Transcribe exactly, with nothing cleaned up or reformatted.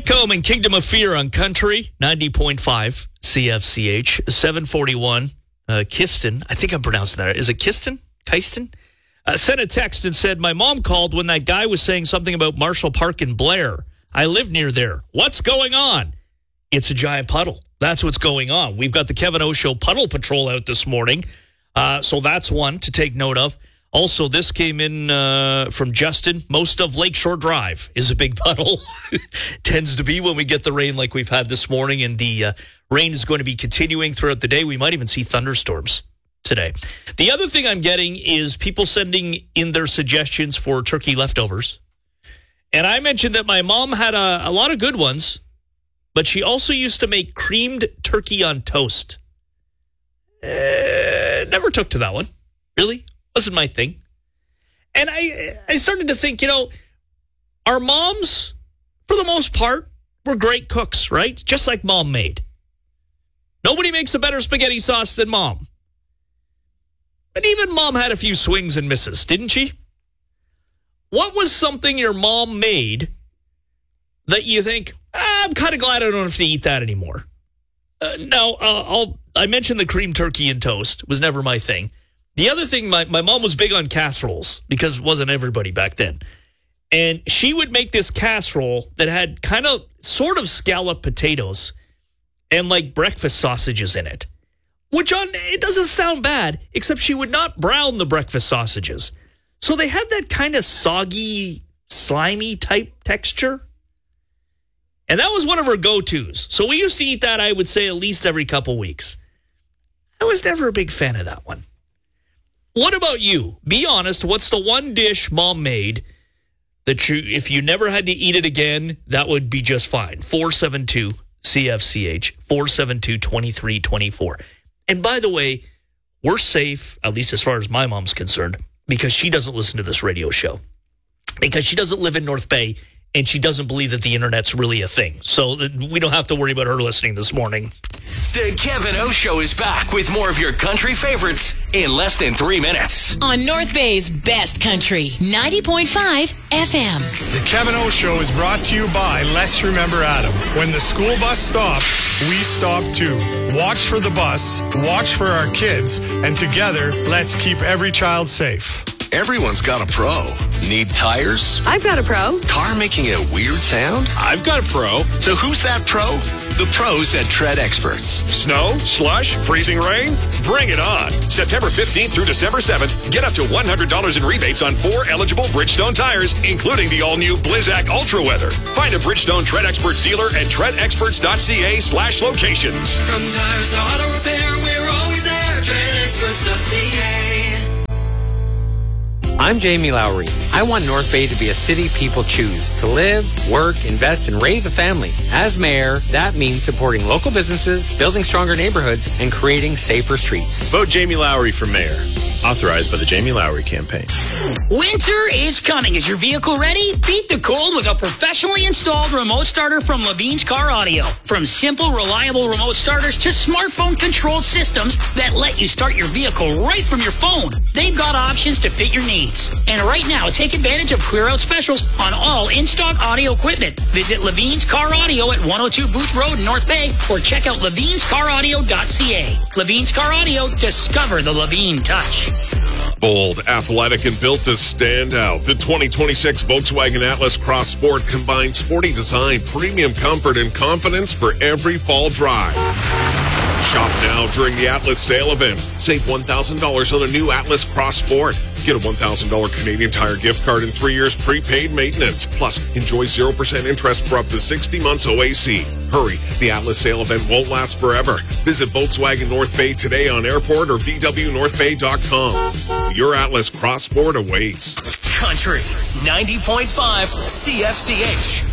Whitcomb and Kingdom of Fear on Country, ninety point five C F C H, seven forty-one. Uh, Kiston, I think I'm pronouncing that. Is it Kiston? Kiston? Uh, sent a text and said, my mom called when that guy was saying something about Marshall Park in Blair. I live near there. What's going on? It's a giant puddle. That's what's going on. We've got the Kevin O Show Puddle Patrol out this morning. Uh, so that's one to take note of. Also, this came in uh, from Justin. Most of Lakeshore Drive is a big puddle. Tends to be when we get the rain like we've had this morning, and the uh, rain is going to be continuing throughout the day. We might even see thunderstorms today. The other thing I'm getting is people sending in their suggestions for turkey leftovers. And I mentioned that my mom had a, a lot of good ones, but she also used to make creamed turkey on toast. Uh, never took to that one. Really? Wasn't my thing. And I I started to think, you know, our moms, for the most part, were great cooks, right? Just like mom made. Nobody makes a better spaghetti sauce than mom. But even mom had a few swings and misses, didn't she? What was something your mom made that you think, ah, I'm kind of glad I don't have to eat that anymore? Uh, now, uh, I'll, I mentioned the cream turkey and toast was never my thing. The other thing, my, my mom was big on casseroles because it wasn't everybody back then. And she would make this casserole that had kind of sort of scalloped potatoes and like breakfast sausages in it. Which on it doesn't sound bad, except she would not brown the breakfast sausages. So they had that kind of soggy, slimy type texture. And that was one of her go-tos. So we used to eat that, I would say, at least every couple weeks. I was never a big fan of that one. What about you? Be honest. What's the one dish mom made that you, if you never had to eat it again, that would be just fine? four seven two C F C H, four seven two, two three two four. And by the way, we're safe, at least as far as my mom's concerned, because she doesn't listen to this radio show. Because she doesn't live in North Bay, and she doesn't believe that the internet's really a thing. So we don't have to worry about her listening this morning. The Kevin O Show is back with more of your country favorites in less than three minutes. On North Bay's best country, ninety point five F M. The Kevin O Show is brought to you by Let's Remember Adam. When the school bus stops, we stop too. Watch for the bus, watch for our kids, and together, let's keep every child safe. Everyone's got a pro. Need tires? I've got a pro. Car making a weird sound? I've got a pro. So who's that pro? The pros at Tread Experts. Snow, slush, freezing rain? Bring it on. September fifteenth through December seventh, get up to one hundred dollars in rebates on four eligible Bridgestone tires, including the all-new Blizzak Ultra Weather. Find a Bridgestone Tread Experts dealer at tread experts dot c a slash locations. From tires to auto repair, we're always there. tread experts dot c a. I'm Jamie Lowry. I want North Bay to be a city people choose to live, work, invest, and raise a family. As mayor, that means supporting local businesses, building stronger neighborhoods, and creating safer streets. Vote Jamie Lowry for mayor. Authorized by the Jamie Lowry campaign. Winter is coming. Is your vehicle ready? Beat the cold with a professionally installed remote starter from Levine's Car Audio. From simple, reliable remote starters to smartphone-controlled systems that let you start your vehicle right from your phone. They've got options to fit your needs. And right now, take advantage of clear-out specials on all in-stock audio equipment. Visit Levine's Car Audio at one oh two Booth Road in North Bay or check out levines car audio dot c a. Levine's Car Audio. Discover the Levine touch. Bold, athletic, and built to stand out. The twenty twenty-six Volkswagen Atlas Cross Sport combines sporty design, premium comfort, and confidence for every fall drive. Shop now during the Atlas sale event. Save one thousand dollars on a new Atlas Cross Sport. Get a one thousand dollars Canadian Tire gift card and three years prepaid maintenance. Plus, enjoy zero percent interest for up to sixty months O A C. Hurry, the Atlas sale event won't last forever. Visit Volkswagen North Bay today on airport or v w north bay dot com. Your Atlas Cross Sport awaits. Country ninety point five C F C H.